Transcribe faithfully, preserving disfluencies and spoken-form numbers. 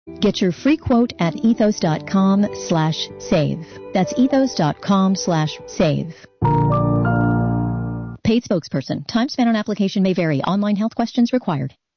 Get your free quote at ethos.com slash save. That's ethos.com slash save. Paid spokesperson. Time spent on application may vary. Online health questions required.